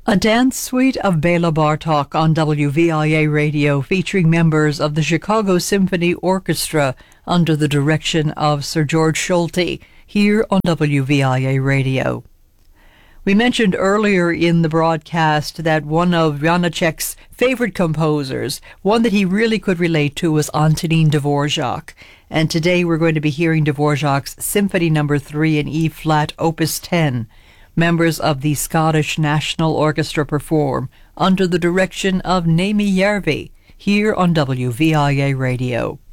A dance suite of Bela Bartok on WVIA Radio, featuring members of the Chicago Symphony Orchestra under the direction of Sir George Solti, here on WVIA Radio. We mentioned earlier in the broadcast that one of Janacek's favorite composers, one that he really could relate to, was Antonin Dvorak. And today we're going to be hearing Dvorak's Symphony No. 3 in E-flat, Opus 10. Members of the Scottish National Orchestra perform under the direction of Naomi Järvi, here on WVIA Radio.